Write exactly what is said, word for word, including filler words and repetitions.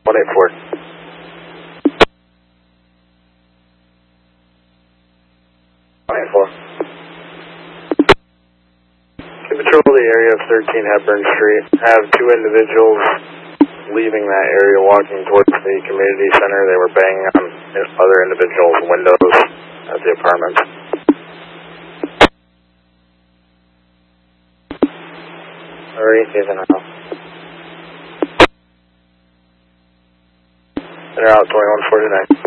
one eight four. one eight four. Can patrol the area of thirteen Hepburn Street. Have two individuals leaving that area walking towards the community center. They were banging on other individuals' windows at the apartment. Alright, even now. They're out twenty-one forty-nine.